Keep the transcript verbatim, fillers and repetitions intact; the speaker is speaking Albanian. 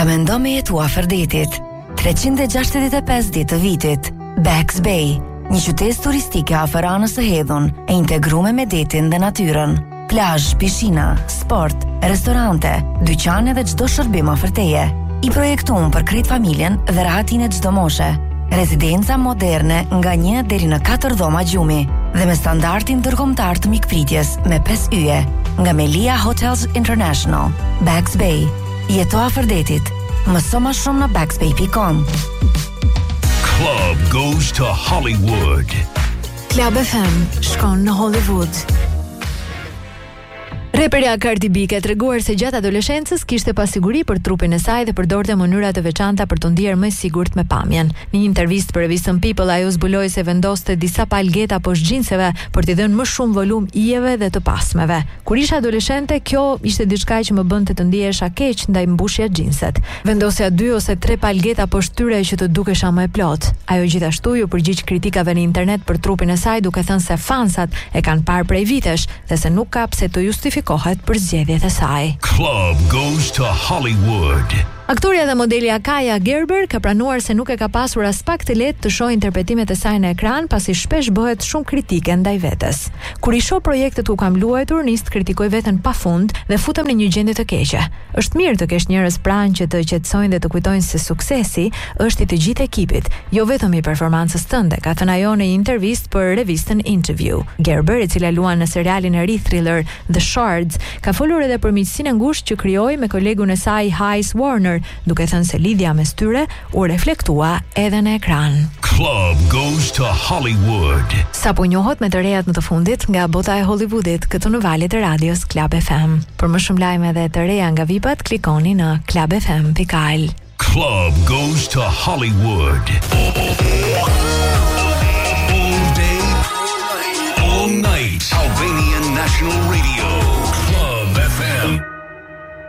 Para mendo me jetu afër detit, treqind e gjashtëdhjetë e pesë ditë të vitit, Bax Bay, një qytet turistike afër anës së hedhun, e integruar me detin dhe natyrën. Plazh, pishina, sport, restorante, dyqane dhe çdo shërbim afër teje. I projektuar për krejt familjen dhe rahatin e çdo moshe. Rezidenca moderne nga një deri në katër dhoma gjumi dhe me standardin ndërkombëtar të mikpritjes me pesë yje nga Melia Hotels International. Bax Bay. Jeto afër detit. Mëso më shumë në baxbay dot com. Club goes to Hollywood. Club F M shkon në Hollywood. Reperja Cardi B ka treguar se gjatë adoleshencës kishte pasiguri për trupin e saj dhe përdorte mënyra të veçanta për të ndier më sigurt me pamjen. Në një intervistë për revistën People, ajo zbuloi se vendoste disa palgeta poshtë xhinseve për t'i dhënë më shumë volum ijeve dhe të pasmeve. Kur isha adoleshente, kjo ishte diçka që më bënte të ndihesha keq ndaj mbushja xhinset. Vendosja dy ose tre palgeta poshtë tyre që të dukesha më e plot. Ajo gjithashtu ju përgjigj kritikave në internet për trupin e saj, duke thënë se fansat e kanë parë prej vitesh dhe se nuk ka pse të justifikohet për zgjedhjet e saj. Club goes to Hollywood. Aktoria dhe modelja Kaja Gerber ka pranuar se nuk e ka pasur as pak të lehtë të shohë interpretimet e saj në ekran, pasi shpesh bëhet shumë kritike ndaj vetes. Kur i shoh projektet ku kam luajtur, nis të kritikoj veten pafund dhe futem në një gjendje të keqe. Është mirë të kesh njerëz pranë që të qetësojnë dhe të kujtojnë se suksesi është i të gjithë ekipit, jo vetëm i performancës tënde, ka thënë ajo në një intervistë për revistën Interview. Gerber, e cila luan në serialin e ri thriller The Shards, ka folur edhe për miqësinë e ngushtë që krijoi me kolegun e saj Hayes Warner, duke thënë se lidhja mes tyre u reflektua edhe në ekran. Club goes to Hollywood. Sa po njohot me të rejat në të fundit nga bota e Hollywoodit, këtu në valjet e radios Club F M. Për më shumë lajme dhe të reja nga vipat, klikoni në club f m dot al. Club goes to Hollywood. All day, all night. Albanian National